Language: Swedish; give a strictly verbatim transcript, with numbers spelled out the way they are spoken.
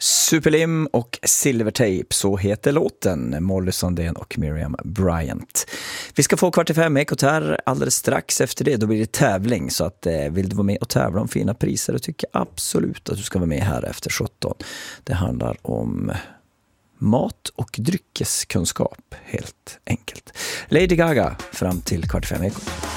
Superlim och Silvertape, så heter låten. Molly Sandén och Miriam Bryant. Vi ska få kvart i fem ekot här alldeles strax. Efter det då blir det tävling. Så att, eh, vill du vara med och tävla om fina priser, och tycker absolut att du ska vara med här efter sjutton. Det handlar om mat och dryckeskunskap, helt enkelt. Lady Gaga fram till kvart i fem ekot.